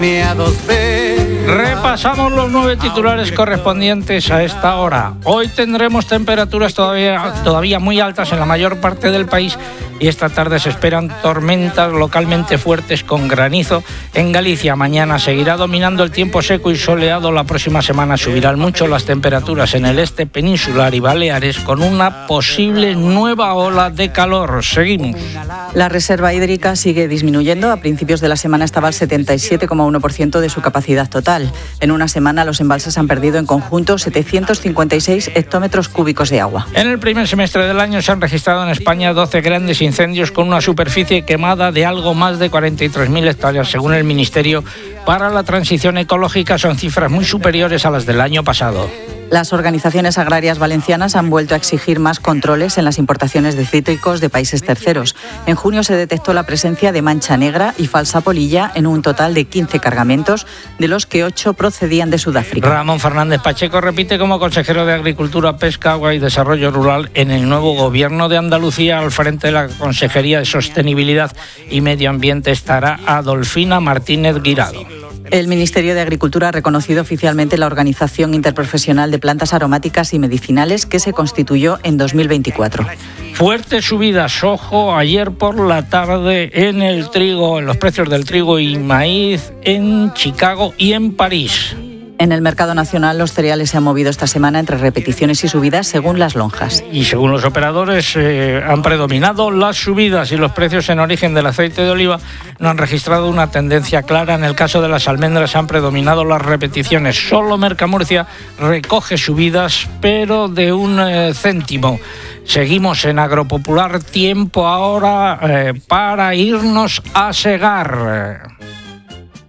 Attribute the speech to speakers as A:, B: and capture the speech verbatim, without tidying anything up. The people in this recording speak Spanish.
A: Repasamos los nueve titulares correspondientes a esta hora. Hoy tendremos temperaturas todavía, todavía muy altas en la mayor parte del país y esta tarde se esperan tormentas localmente fuertes con granizo en Galicia. Mañana seguirá dominando el tiempo seco y soleado. La próxima semana subirán mucho las temperaturas en el este peninsular y Baleares con una posible nueva ola de calor. Seguimos.
B: La reserva hídrica sigue disminuyendo. A principios de la semana estaba al setenta y siete coma uno por ciento de su capacidad total. En una semana los embalses han perdido en conjunto setecientos cincuenta y seis hectómetros cúbicos de agua.
A: En el primer semestre del año se han registrado en España doce grandes incendios con una superficie quemada de algo más de cuarenta y tres mil hectáreas. Según el Ministerio para la Transición Ecológica, son cifras muy superiores a las del año pasado.
B: Las organizaciones agrarias valencianas han vuelto a exigir más controles en las importaciones de cítricos de países terceros. En junio se detectó la presencia de mancha negra y falsa polilla en un total de quince cargamentos, de los que ocho procedían de Sudáfrica.
A: Ramón Fernández Pacheco repite como consejero de Agricultura, Pesca, Agua y Desarrollo Rural en el nuevo Gobierno de Andalucía. Al frente de la Consejería de Sostenibilidad y Medio Ambiente estará Adolfina Martínez Guirado.
B: El Ministerio de Agricultura ha reconocido oficialmente la Organización Interprofesional de Plantas Aromáticas y Medicinales que se constituyó en dos mil veinticuatro.
A: Fuertes subidas, ojo, ayer por la tarde en el trigo, en los precios del trigo y maíz en Chicago y en París.
B: En el mercado nacional los cereales se han movido esta semana entre repeticiones y subidas según las lonjas.
A: Y según los operadores eh, han predominado las subidas y los precios en origen del aceite de oliva no han registrado una tendencia clara. En el caso de las almendras han predominado las repeticiones. Solo Mercamurcia recoge subidas, pero de un eh, céntimo. Seguimos en Agropopular, tiempo ahora eh, para irnos a segar.